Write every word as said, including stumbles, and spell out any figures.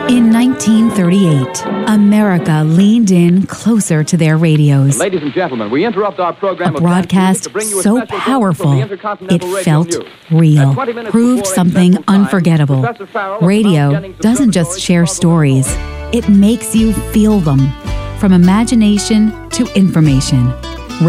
In nineteen thirty-eight, America leaned in closer to their radios. Ladies and gentlemen, we interrupt our program a broadcast so powerful it felt real, proved something unforgettable. Radio doesn't just share stories, it makes you feel them. From imagination to information,